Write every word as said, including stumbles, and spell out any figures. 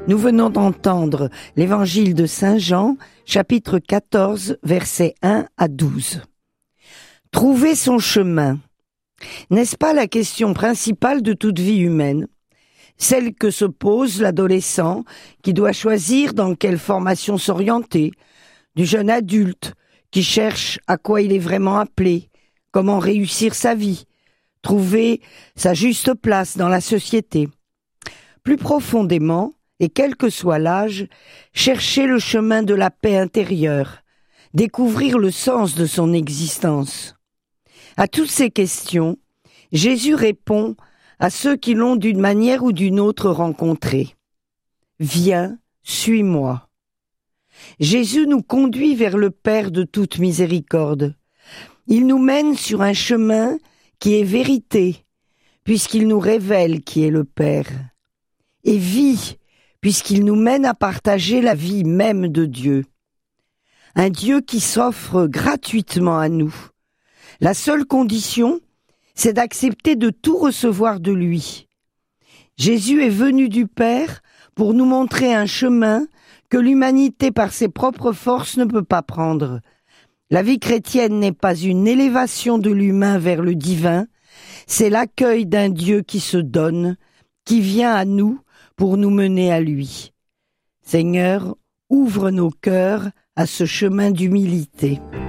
Nous venons d'entendre l'évangile de Saint Jean, chapitre quatorze, versets un à douze. Trouver son chemin. N'est-ce pas la question principale de toute vie humaine? Celle que se pose l'adolescent qui doit choisir dans quelle formation s'orienter, du jeune adulte qui cherche à quoi il est vraiment appelé, comment réussir sa vie, trouver sa juste place dans la société. Plus profondément, et quel que soit l'âge, chercher le chemin de la paix intérieure, découvrir le sens de son existence. À toutes ces questions, Jésus répond à ceux qui l'ont d'une manière ou d'une autre rencontré. « Viens, suis-moi ». Jésus nous conduit vers le Père de toute miséricorde. Il nous mène sur un chemin qui est vérité, puisqu'il nous révèle qui est le Père, et vie, puisqu'il nous mène à partager la vie même de Dieu. Un Dieu qui s'offre gratuitement à nous. La seule condition, c'est d'accepter de tout recevoir de lui. Jésus est venu du Père pour nous montrer un chemin que l'humanité par ses propres forces ne peut pas prendre. La vie chrétienne n'est pas une élévation de l'humain vers le divin, c'est l'accueil d'un Dieu qui se donne, qui vient à nous pour nous mener à lui. Seigneur, ouvre nos cœurs à ce chemin d'humilité.